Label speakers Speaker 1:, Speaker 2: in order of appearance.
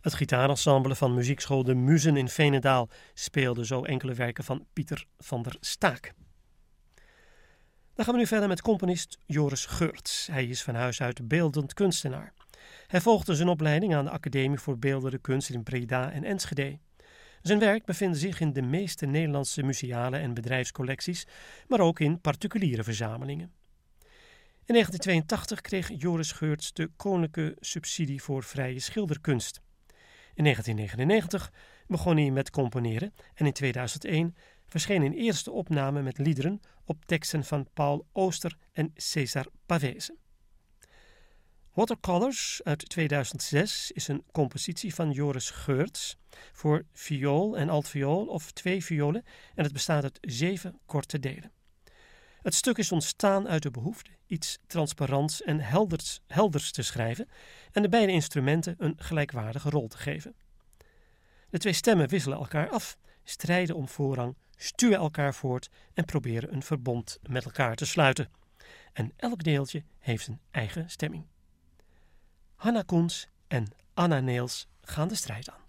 Speaker 1: Het gitaarensemble van muziekschool De Muzen in Veenendaal speelde zo enkele werken van Pieter van der Staak. Dan gaan we nu verder met componist Joris Geurts. Hij is van huis uit beeldend kunstenaar. Hij volgde zijn opleiding aan de Academie voor Beeldende Kunst in Breda en Enschede. Zijn werk bevindt zich in de meeste Nederlandse museale en bedrijfscollecties, maar ook in particuliere verzamelingen. In 1982 kreeg Joris Geurts de Koninklijke Subsidie voor Vrije Schilderkunst. In 1999 begon hij met componeren en in 2001 verscheen een eerste opname met liederen op teksten van Paul Ooster en César Pavese. Watercolors uit 2006 is een compositie van Joris Geurts voor viool en altviool of 2 violen en het bestaat uit 7 korte delen. Het stuk is ontstaan uit de behoefte iets transparants en helders te schrijven en de beide instrumenten een gelijkwaardige rol te geven. De 2 stemmen wisselen elkaar af, strijden om voorrang, stuwen elkaar voort en proberen een verbond met elkaar te sluiten. En elk deeltje heeft een eigen stemming. Hanna Koens en Anna Neels gaan de strijd aan.